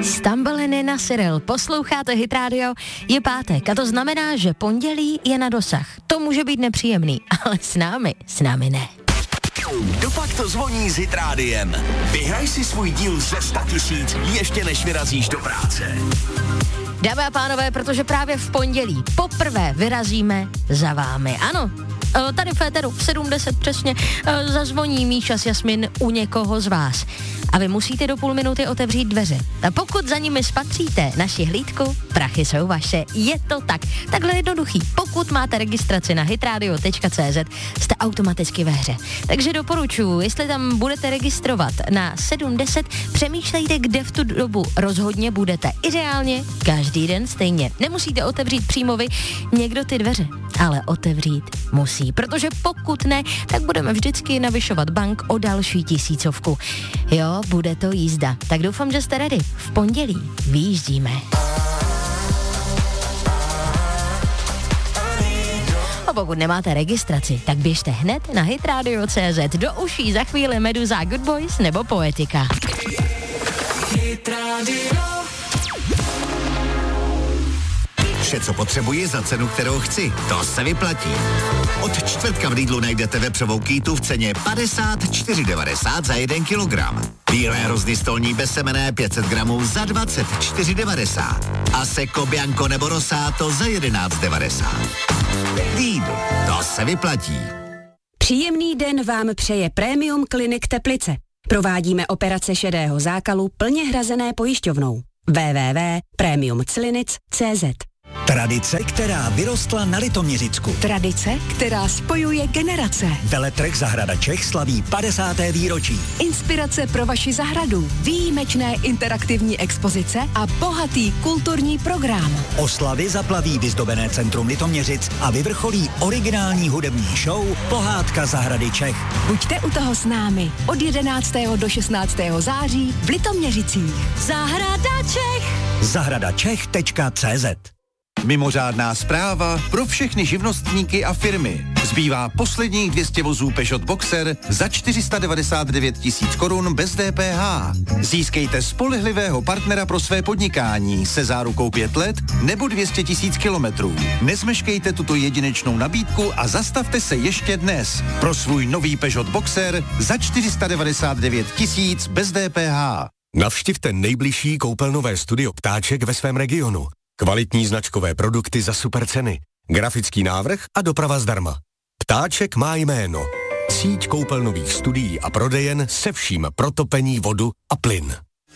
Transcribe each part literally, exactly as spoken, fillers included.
Stumblin na Cyril, posloucháte Hit Radio, je pátek a to znamená, že pondělí je na dosah. To může být nepříjemný, ale s námi, s námi ne. Dopak to zvoní s Hit Rádiem. Vyhraj si svůj díl ze sto tisíc ještě než vyrazíš do práce. Dámy a pánové, protože právě v pondělí poprvé vyrazíme za vámi. Ano, tady v Féteru v sedm deset přesně zazvoní Míša s Jasmin u někoho z vás. A vy musíte do půl minuty otevřít dveře. A pokud za nimi spatříte naši hlídku, prachy jsou vaše. Je to tak. Takhle jednoduchý. Pokud máte registraci na hitradio tečka cé zet, jste automaticky ve hře. Takže doporučuji, jestli tam budete registrovat na sedm deset, přemýšlejte, kde v tu dobu rozhodně budete. Ideálně každý den stejně. Nemusíte otevřít přímo vy, někdo ty dveře, ale otevřít musí. Protože pokud ne, tak budeme vždycky navyšovat bank o další tisícovku. Jo, bude to jízda. Tak doufám, že jste ready. V pondělí vyjíždíme. A pokud nemáte registraci, tak běžte hned na hitradio tečka cé zet. Do uší za chvíli Meduza, Good Boys nebo Poetika. Hit Radio. Vše, co potřebuji za cenu, kterou chci. To se vyplatí. Od čtvrtka v Lidlu najdete vepřovou kýtu v ceně padesát čtyři devadesát za jeden kilogram. Bílé hrozny stolní bezsemenné pět set gramů za dvacet čtyři devadesát. A Seko, Bianco nebo Rosato za jedenáct devadesát. Lidl, to se vyplatí. Příjemný den vám přeje Premium Clinic Teplice. Provádíme operace šedého zákalu plně hrazené pojišťovnou. w w w tečka premium clinic tečka cé zet. Tradice, která vyrostla na Litoměřicku. Tradice, která spojuje generace. Veletrh Zahrada Čech slaví padesáté výročí. Inspirace pro vaši zahradu, výjimečné interaktivní expozice a bohatý kulturní program. Oslavy zaplaví vyzdobené centrum Litoměřic a vyvrcholí originální hudební show Pohádka Zahrady Čech. Buďte u toho s námi od jedenáctého do šestnáctého září v Litoměřicích. Zahrada Čech! zahrada čech tečka cé zet. Mimořádná zpráva pro všechny živnostníky a firmy. Zbývá posledních dvě stě vozů Peugeot Boxer za čtyři sta devadesát devět tisíc korun bez D P H. Získejte spolehlivého partnera pro své podnikání se zárukou pět let nebo dvě stě tisíc kilometrů. Nezmeškejte tuto jedinečnou nabídku a zastavte se ještě dnes pro svůj nový Peugeot Boxer za čtyři sta devadesát devět tisíc bez D P H. Navštivte nejbližší koupelnové studio Ptáček ve svém regionu. Kvalitní značkové produkty za super ceny, grafický návrh a doprava zdarma. Ptáček má jméno. Síť koupelnových studií a prodejen se vším pro topení, vodu a plyn.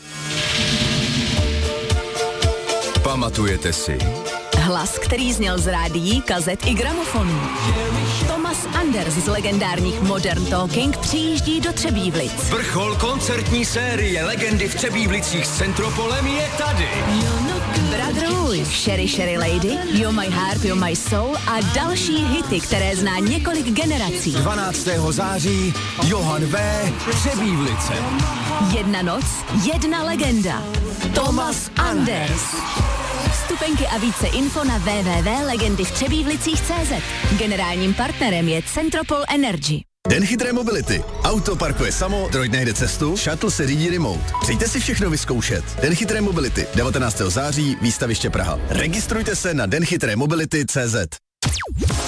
Pamatujete si? Hlas, který zněl z rádií, kazet i gramofonů. Thomas Anders z legendárních Modern Talking přijíždí do Třebívlic. Vrchol koncertní série Legendy v Třebívlicích s Centropolem je tady. Brother Louis, Sherry Sherry Lady, You're My Heart, You're My Soul a další hity, které zná několik generací. dvanáctého září Johan V. Třebívlice. Jedna noc, jedna legenda. Thomas Anders. Vstupenky a více info na w w w tečka legendy v Třebívlicích tečka cé zet. Generálním partnerem je Centropol Energy. Den chytré mobility. Auto parkuje samo, droid najde cestu, shuttle se řídí remote. Přijďte si všechno vyzkoušet. Den chytré mobility. devatenáctého září, výstaviště Praha. Registrujte se na den chytré mobility tečka cé zet.